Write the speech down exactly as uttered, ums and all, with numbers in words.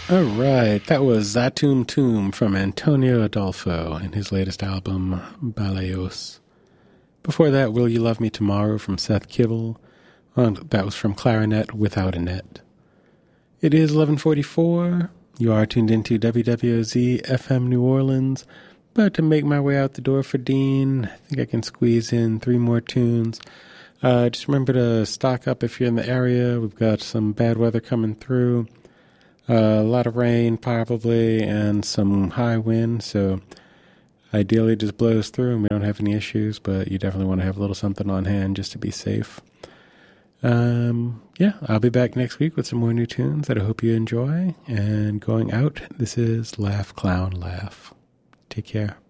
All right, that was Zatum Tomb from Antonio Adolfo in his latest album, Balaos. Before that, Will You Love Me Tomorrow from Seth Kibble. Well, that was from Clarinet Without a Net. It is eleven forty-four. You are tuned into W W O Z F M New Orleans. About to make my way out the door for Dean. I think I can squeeze in three more tunes. Uh, just remember to stock up if you're in the area. We've got some bad weather coming through. Uh, a lot of rain, probably, and some high wind. So ideally, it just blows through and we don't have any issues. But you definitely want to have a little something on hand just to be safe. Um, yeah, I'll be back next week with some more new tunes that I hope you enjoy. And going out, this is Laugh Clown Laugh. Take care.